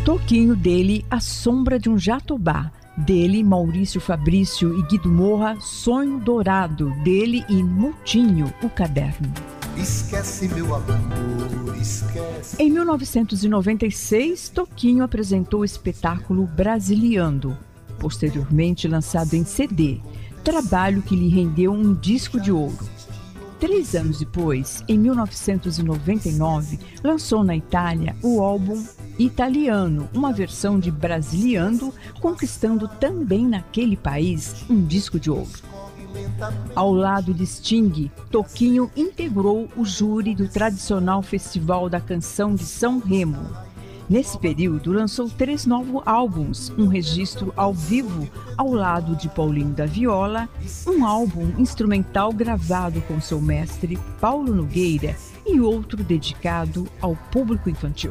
Toquinho, dele, A Sombra de um Jatobá. Dele, Maurício Fabrício e Guido Morra, Sonho Dourado. Dele e Mutinho, o Caderno. Esquece, meu amor, esquece. Em 1996, Toquinho apresentou o espetáculo Brasiliando, posteriormente lançado em CD, trabalho que lhe rendeu um disco de ouro. 3 anos depois, em 1999, lançou na Itália o álbum Italiano, uma versão de Brasiliando, conquistando também naquele país um disco de ouro. Ao lado de Sting, Toquinho integrou o júri do tradicional Festival da Canção de São Remo. Nesse período, lançou 3 novos álbuns, um registro ao vivo ao lado de Paulinho da Viola, um álbum instrumental gravado com seu mestre Paulo Nogueira e outro dedicado ao público infantil.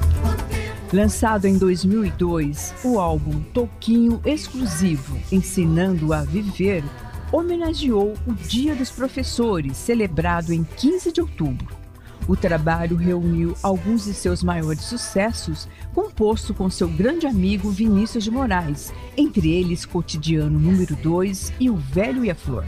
Lançado em 2002, o álbum Toquinho Exclusivo, Ensinando a Viver, homenageou o Dia dos Professores, celebrado em 15 de outubro. O trabalho reuniu alguns de seus maiores sucessos, composto com seu grande amigo Vinícius de Moraes, entre eles Cotidiano número 2 e O Velho e a Flor.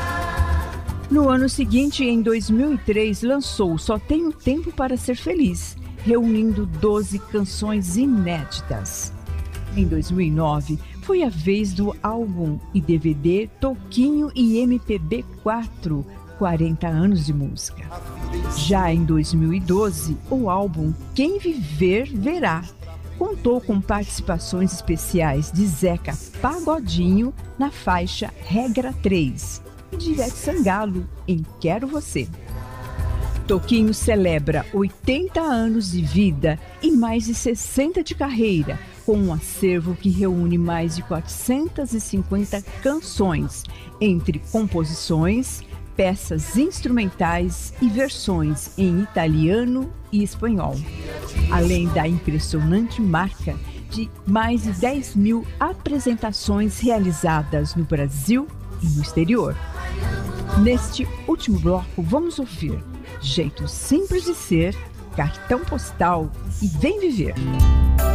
No ano seguinte, em 2003, lançou Só Tenho Tempo para Ser Feliz, reunindo 12 canções inéditas. Em 2009, foi a vez do álbum e DVD Toquinho e MPB 4, 40 anos de música. Já em 2012, o álbum Quem Viver Verá contou com participações especiais de Zeca Pagodinho na faixa Regra 3 e de Ivete Sangalo em Quero Você. Toquinho celebra 80 anos de vida e mais de 60 de carreira, com um acervo que reúne mais de 450 canções, entre composições, peças instrumentais e versões em italiano e espanhol, além da impressionante marca de mais de 10 mil apresentações realizadas no Brasil e no exterior. Neste último bloco, vamos ouvir Jeito Simples de Ser, Cartão Postal e Vem Viver.